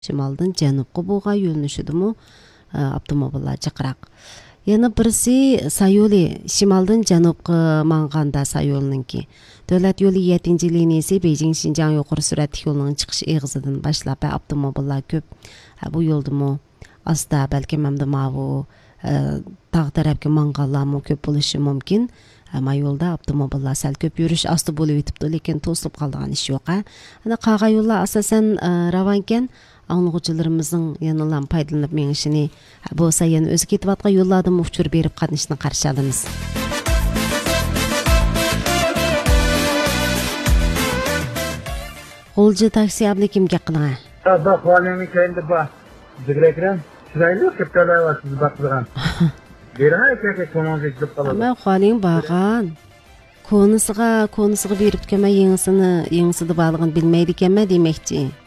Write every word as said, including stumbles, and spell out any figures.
Şimaldan janubga bo'lgan yo'linishidimi avtomobillar jiqraq. Yana birisi sayoli şimaldan janubga manganda sayolninki. Davlat yo'li yettinchi liniyasi Beijing Xinjiang yuqori suratli yo'lining chiqish eg'izidan boshlab avtomobillar ko'p. Bu yo'ldimi asta balki mamda mavu tog' tarafga manganlarmi ko'p bo'lishi mumkin. Ama yo'lda avtomobillar sal ko'p yurish osti bo'lib o'tibdi, lekin to'silib qolgan ish yo'q. Ana qolgan yo'llar asosan ravankan anglag'uchilarimizning yanalam foydalanib mengishini bo'lsa yana o'zi ketayotgan yo'llardan uchur berib qatnashni qarshi olamiz. Qo'lji taksi abli kimga qiling? Bak valinin köyünde bak. Zıgrekren. Şuraylı keptalar var sizi baktıran. Berha ekmek konuğunuzu gidip kalalım. Ama xoling bağan. Konisiga, konisiga berib kema yenisini, yenisini bağlığını bilmeydi kema demekçi.